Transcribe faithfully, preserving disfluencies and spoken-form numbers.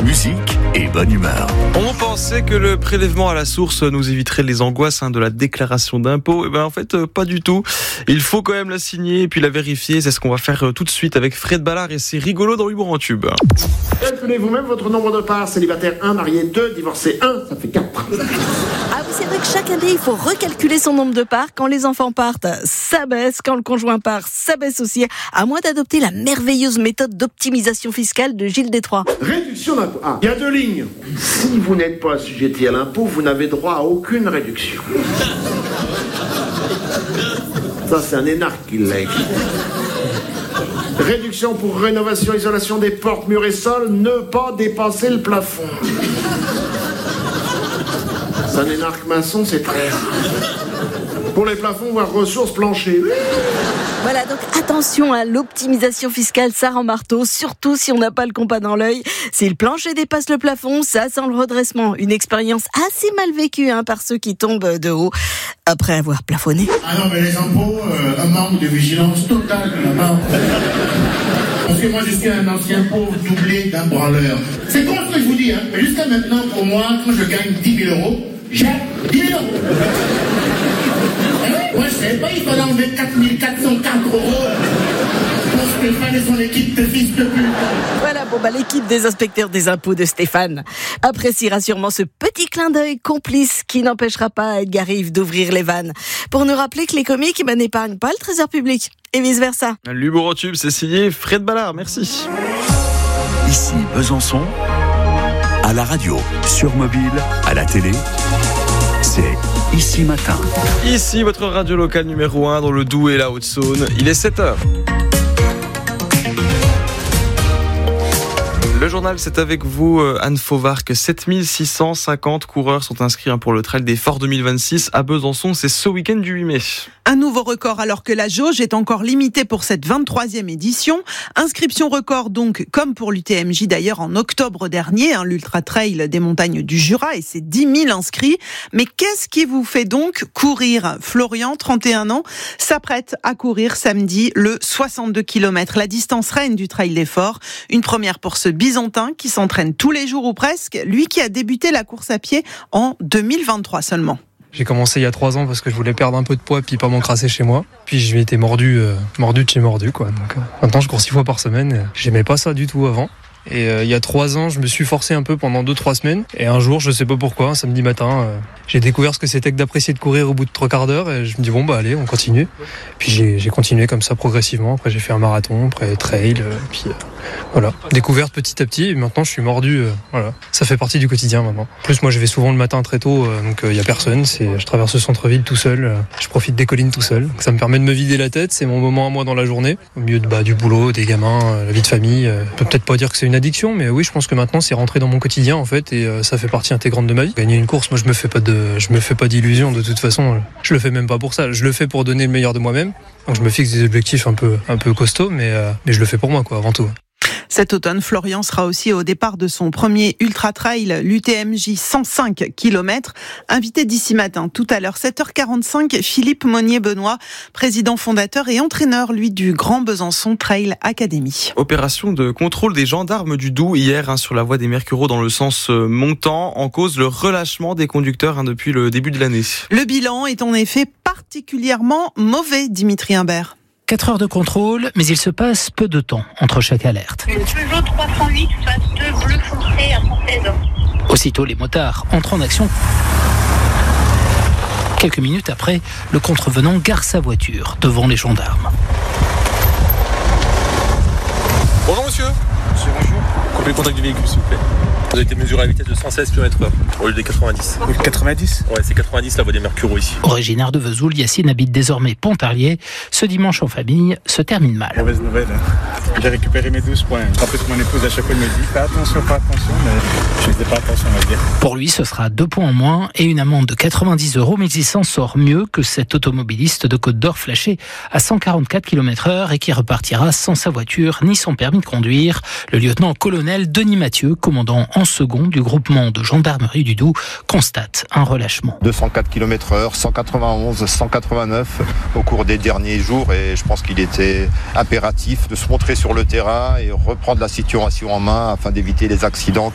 musique et bonne humeur. On pensait que le prélèvement à la source nous éviterait les angoisses hein, de la déclaration d'impôt. Et ben en fait, euh, pas du tout. Il faut quand même la signer et puis la vérifier. C'est ce qu'on va faire euh, tout de suite avec Fred Ballard et c'est rigolo dans l'humour en tube. Calculez vous-même votre nombre de parts. Célibataire un, marié deux, divorcé un, ça fait quatre. Ah oui, c'est vrai que chaque année, il faut recalculer son nombre de parts. Quand les enfants partent, ça baisse. Quand le conjoint part, ça baisse aussi. À moins d'adopter la merveilleuse méthode d'optimisation fiscale de Gilles Détroit. Réduction d'impôt. Ah, il y a deux lignes. Si vous n'êtes pas assujetti à l'impôt, vous n'avez droit à aucune réduction. Ça, c'est un énarque qui l'a écrit. Réduction pour rénovation, isolation des portes, murs et sols, ne pas dépasser le plafond. C'est un énarque maçon, c'est très rare. Pour les plafonds, voire ressources plancher. Voilà, donc attention à l'optimisation fiscale, ça rend marteau, surtout si on n'a pas le compas dans l'œil. Si le plancher dépasse le plafond, ça sent le redressement. Une expérience assez mal vécue hein, par ceux qui tombent de haut après avoir plafonné. Ah non, mais les impôts, euh, un manque de vigilance totale de la part. Parce que moi, je suis un ancien pauvre doublé d'un branleur. C'est con ce que je vous dis, hein. Mais jusqu'à maintenant, pour moi, quand je gagne dix mille euros, j'ai dix mille euros. Moi, je savais pas, il fallait enlever quatre mille quatre cent quatre euros pour Stéphane et son équipe de fils de pute. Voilà, bon bah l'équipe des inspecteurs des impôts de Stéphane appréciera sûrement ce petit clin d'œil complice qui n'empêchera pas à Edgar Rive d'ouvrir les vannes pour nous rappeler que les comiques bah, n'épargnent pas le trésor public et vice versa. L'humour en tube, c'est signé Fred Ballard, merci. Ici Besançon, à la radio, sur mobile, à la télé, c'est Ici Matin. Ici, votre radio locale numéro un dans le Doubs et la Haute-Saône. Il est sept heures. Le journal, c'est avec vous, Anne Fauvarc. sept mille six cent cinquante coureurs sont inscrits pour le Trail des Forts deux mille vingt-six à Besançon. C'est ce week-end du huit mai. Un nouveau record alors que la jauge est encore limitée pour cette vingt-troisième édition. Inscription record donc, comme pour l'U T M J d'ailleurs en octobre dernier, hein, l'Ultra Trail des montagnes du Jura et c'est dix mille inscrits. Mais qu'est-ce qui vous fait donc courir ? Florian, trente et un ans, s'apprête à courir samedi le soixante-deux kilomètres, la distance reine du Trail des Forts. Une première pour ce Bisontin qui s'entraîne tous les jours ou presque, lui qui a débuté la course à pied en deux mille vingt-trois seulement. J'ai commencé il y a trois ans parce que je voulais perdre un peu de poids puis pas m'encrasser chez moi. Puis je m'étais mordu, euh, mordu de chez mordu quoi. Donc euh, maintenant je cours six fois par semaine. J'aimais pas ça du tout avant. Et euh, il y a trois ans, je me suis forcé un peu pendant deux trois semaines. Et un jour, je sais pas pourquoi, un samedi matin, euh, j'ai découvert ce que c'était que d'apprécier de courir au bout de trois quarts d'heure. Et je me dis bon bah allez, on continue. Puis j'ai, j'ai continué comme ça progressivement. Après j'ai fait un marathon, après trail. Euh, puis euh, voilà, découverte petit à petit. Et maintenant je suis mordu. Euh, voilà, ça fait partie du quotidien maintenant. En plus moi je vais souvent le matin très tôt, euh, donc il euh, y a personne. C'est, je traverse le centre-ville tout seul. Euh, je profite des collines tout seul. Donc, ça me permet de me vider la tête. C'est mon moment à moi dans la journée, au milieu de bah, du boulot, des gamins, euh, la vie de famille. Euh, je peux peut-être pas dire que c'est une addiction, mais oui, je pense que maintenant c'est rentré dans mon quotidien en fait, et euh, ça fait partie intégrante de ma vie. Gagner une course, moi je me fais pas de, je me fais pas d'illusions de toute façon. Je le fais même pas pour ça. Je le fais pour donner le meilleur de moi-même. Donc je me fixe des objectifs un peu, un peu costauds, mais euh, mais je le fais pour moi quoi, avant tout. Cet automne, Florian sera aussi au départ de son premier Ultra Trail, l'U T M J cent cinq kilomètres. Invité d'ici matin, tout à l'heure, sept heures quarante-cinq, Philippe Monnier-Benoît, président fondateur et entraîneur, lui, du Grand Besançon Trail Academy. Opération de contrôle des gendarmes du Doubs hier hein, sur la voie des Mercureaux dans le sens montant, en cause le relâchement des conducteurs hein, depuis le début de l'année. Le bilan est en effet particulièrement mauvais, Dimitri Imbert. quatre heures de contrôle, mais il se passe peu de temps entre chaque alerte. Une Peugeot trois cent huit, phase deux, bleu foncé à cent seize. Aussitôt, les motards entrent en action. Quelques minutes après, le contrevenant gare sa voiture devant les gendarmes. Bonjour monsieur. Monsieur, bonjour. Coupez le contact du véhicule s'il vous plaît. Vous avez été mesuré à la vitesse de cent seize kilomètres heure au lieu des quatre-vingt-dix. quatre-vingt-dix ? Ouais, c'est quatre-vingt-dix la voie des Mercureaux ici. Originaire de Vesoul, Yacine habite désormais Pontarlier. Ce dimanche en famille se termine mal. Mauvaise nouvelle. Hein. J'ai récupéré mes douze points. En plus, mon épouse à chaque fois me dit fais attention, fais attention, mais je faisais pas attention, on va dire. Pour lui, ce sera deux points en moins et une amende de quatre-vingt-dix euros, mais il s'en sort mieux que cet automobiliste de Côte d'Or flashé à cent quarante-quatre kilomètres heure et qui repartira sans sa voiture ni son permis de conduire. Le lieutenant-colonel Denis Mathieu, commandant en second du groupement de gendarmerie du Doubs, constate un relâchement. deux cent quatre kilomètres heure, cent quatre-vingt-onze, cent quatre-vingt-neuf au cours des derniers jours, et je pense qu'il était impératif de se montrer sur le terrain et reprendre la situation en main afin d'éviter les accidents